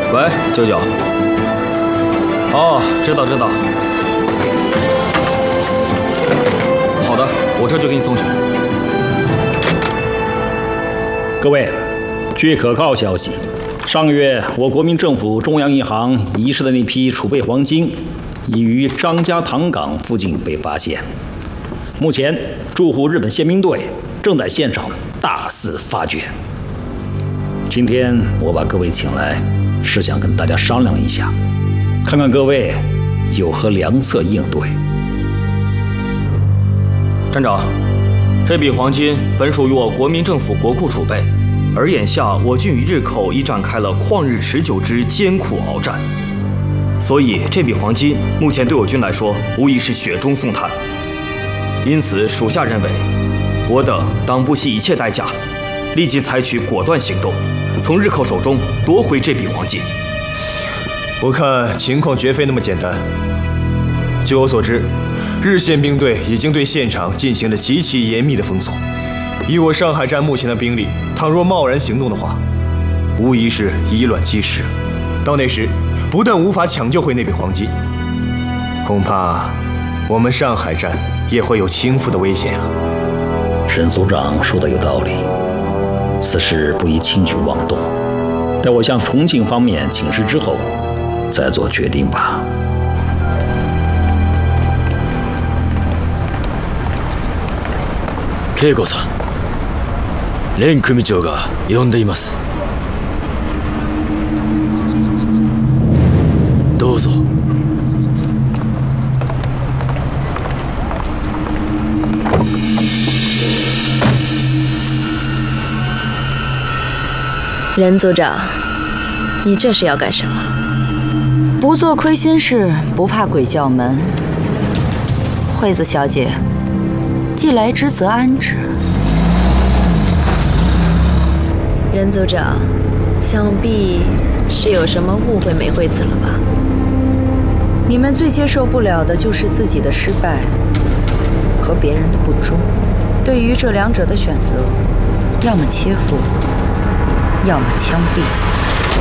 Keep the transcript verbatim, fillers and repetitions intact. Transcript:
喂，舅舅。哦，知道知道。好的，我这就给你送去。 各位，据可靠消息，上个月我国民政府中央银行遗失的那批储备黄金，已于张家塘港附近被发现。目前，驻沪日本宪兵队正在现场大肆发掘。今天我把各位请来，是想跟大家商量一下，看看各位有何良策应对。 站长，这笔黄金本属于我国民政府国库储备，而眼下我军与日寇已展开了旷日持久之艰苦鏖战，所以这笔黄金目前对我军来说无疑是雪中送炭。因此，属下认为，我等当不惜一切代价，立即采取果断行动，从日寇手中夺回这笔黄金。 我看情况绝非那么简单。据我所知，日宪兵队已经对现场进行了极其严密的封锁。以我上海站目前的兵力，倘若贸然行动的话，无疑是以卵击石。到那时，不但无法抢救回那笔黄金，恐怕我们上海站也会有倾覆的危险啊！ 沈总长说的有道理，此事不宜轻举妄动。待我向重庆方面请示之后，再做决定吧。 恵子さん、連組長が呼んでいます。どうぞ。 任组长，你这是要干什么？ 不做亏心事，不怕鬼叫门。惠子小姐，既来之则安之。 任组长，想必是有什么误会梅惠子了吧？ 你们最接受不了的就是自己的失败和别人的不忠。对于这两者的选择，要么切腹，要么枪毙。